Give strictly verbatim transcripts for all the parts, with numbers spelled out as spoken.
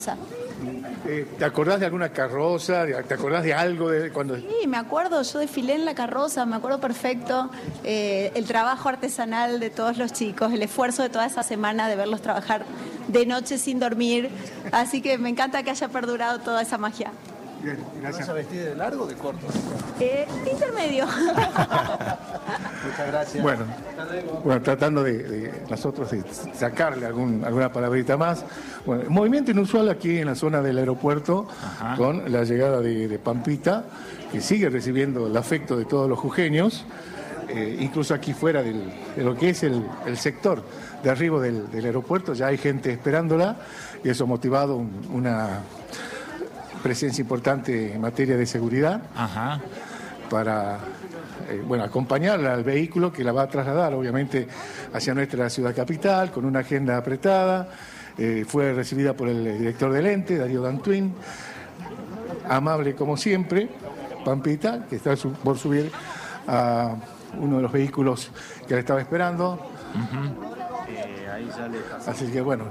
Eh, ¿Te acordás de alguna carroza? ¿Te acordás de algo de cuando...? Sí, me acuerdo, yo desfilé en la carroza, me acuerdo perfecto. Eh, el trabajo artesanal de todos los chicos, el esfuerzo de toda esa semana de verlos trabajar de noche sin dormir. Así que me encanta que haya perdurado toda esa magia. Bien, gracias. ¿Vas a vestir de largo o de corto? Eh, intermedio. Muchas gracias. Bueno, bueno tratando de, de nosotros de sacarle algún, alguna palabrita más. Bueno, movimiento inusual aquí en la zona del aeropuerto. Ajá. Con la llegada de, de Pampita, que sigue recibiendo el afecto de todos los jujeños, eh, incluso aquí fuera del, de lo que es el, el sector de arribo del, del aeropuerto, ya hay gente esperándola y eso ha motivado un, una presencia importante en materia de seguridad. Ajá. Para eh, bueno, acompañarla al vehículo que la va a trasladar obviamente hacia nuestra ciudad capital con una agenda apretada. Eh, fue recibida por el director del ente, Darío Dantuin, amable como siempre. Pampita, que está su, por subir a uno de los vehículos que la estaba esperando. Uh-huh. eh, ahí sale... Así que bueno,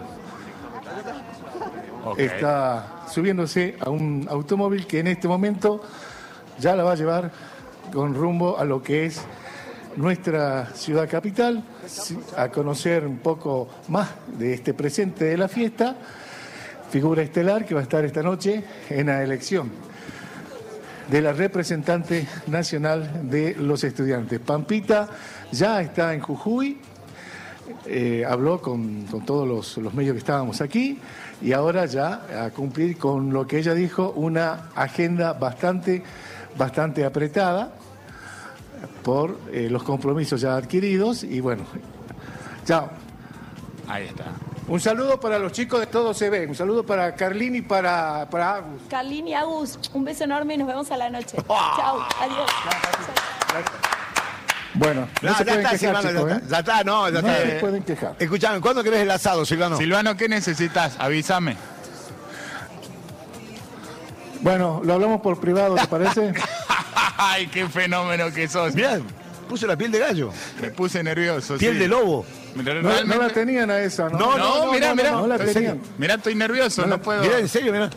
okay. Está subiéndose a un automóvil que en este momento ya la va a llevar con rumbo a lo que es nuestra ciudad capital, a conocer un poco más de este presente de la fiesta, figura estelar que va a estar esta noche en la elección de la representante nacional de los estudiantes. Pampita ya está en Jujuy, eh, habló con, con todos los, los medios que estábamos aquí y ahora ya a cumplir con lo que ella dijo, una agenda bastante, bastante apretada por eh, los compromisos ya adquiridos y bueno, chao. Ahí está. Un saludo para los chicos de Todo Se Ve, un saludo para Carlín y para, para Agus. Carlín y Agus, un beso enorme y nos vemos a la noche. Oh. Chao, adiós. Gracias. Bueno, no, no se ya pueden está, quejar, Silvano, chicos, ya, ¿eh? está, ya está, no, ya no está. se pueden quejar. Escuchame, ¿cuándo querés el asado, Silvano? Silvano, ¿qué necesitas? Avísame. Bueno, lo hablamos por privado, ¿te parece? Ay, qué fenómeno que sos. Bien, puse la piel de gallo. Me puse nervioso. Piel sí. de lobo. No, no la tenían a esa, ¿no? No, no, no mirá, mirá. No, no la tenían. Mirá, estoy nervioso, no, no la, puedo. Mirá, en serio, mirá.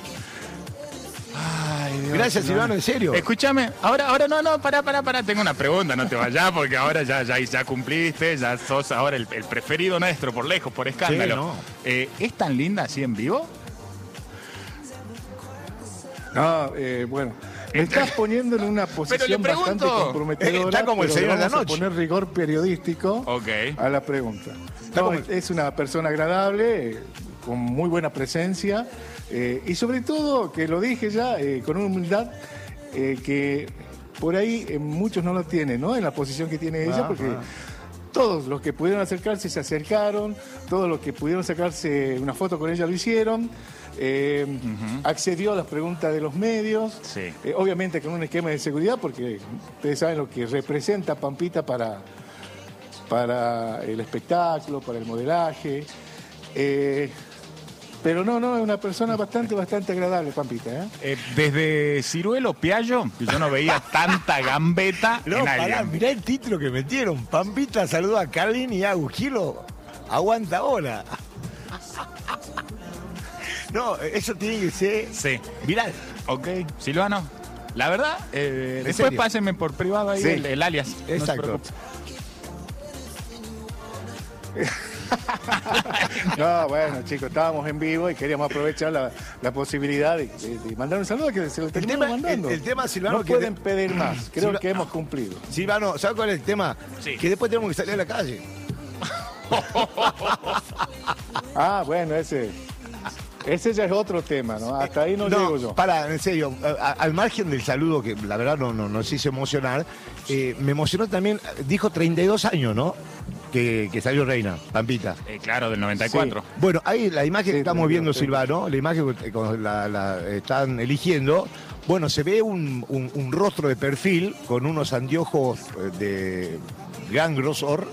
Ay, Dios. Gracias, Silvano, en serio. Escúchame, ahora, ahora no, no, pará, pará, pará, tengo una pregunta, no te vayas porque ahora ya, ya, ya cumpliste, ya sos ahora el, el preferido nuestro, por lejos, por escándalo. Sí, no. eh, ¿Es tan linda así en vivo? No, eh, bueno, me estás poniendo en una posición bastante comprometedora. Está como el señor de la noche. Vamos a poner rigor periodístico okay. a la pregunta. No, es una persona agradable, eh, con muy buena presencia eh, y sobre todo, que lo dije ya, eh, con una humildad eh, que por ahí eh, muchos no lo tienen, ¿no? En la posición que tiene ella, ah, porque ah. todos los que pudieron acercarse se acercaron, todos los que pudieron sacarse una foto con ella lo hicieron. Eh, uh-huh. Accedió a las preguntas de los medios, sí. eh, obviamente con un esquema de seguridad, porque ustedes saben lo que representa Pampita para, para el espectáculo, para el modelaje. Eh, pero no, no, es una persona bastante, bastante agradable, Pampita. ¿eh? Eh, desde Ciruelo Piallo, yo no veía tanta gambeta no, en alguien. Pará, mirá el título que metieron. Pampita saluda a Carlín y Agus. Gilo, aguanta ahora. No, eso tiene que ser sí. viral. Ok, Silvano, la verdad, eh, después serio? Pásenme por privado ahí sí. el, el alias. Exacto. No, no, bueno, chicos, estábamos en vivo y queríamos aprovechar la, la posibilidad de, de, de mandar un saludo que se lo terminamos mandando. El, el tema, Silvano, no que pueden de... pedir más. Creo Silva... que hemos cumplido. Silvano, ¿sabes cuál es el tema? Sí. Que después tenemos que salir a la calle. Ah, bueno, ese... Ese ya es otro tema, ¿no? Hasta ahí no, no llego yo. Para, en serio, a, al margen del saludo, que la verdad no, no nos hizo emocionar, eh, me emocionó también, dijo treinta y dos años, ¿no? Que, que salió reina, Pampita. Eh, claro, del noventa y cuatro. Sí. Bueno, ahí la imagen sí, que estamos viendo, Silvano, la imagen que la, la están eligiendo, bueno, se ve un, un, un rostro de perfil con unos anteojos de gran grosor.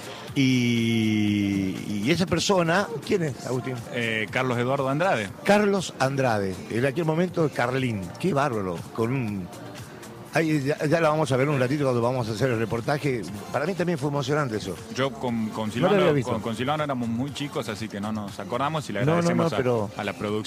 Y, y esa persona, ¿quién es, Agustín? Eh, Carlos Eduardo Andrade. Carlos Andrade, en aquel momento Carlín, qué bárbaro, con un... Ahí ya, ya la vamos a ver un ratito cuando vamos a hacer el reportaje. Para mí también fue emocionante eso. Yo con, con, No lo había Silvano, visto. con, con Silvano éramos muy chicos, así que no nos acordamos y le No, no, agradecemos no, pero- a, a la producción.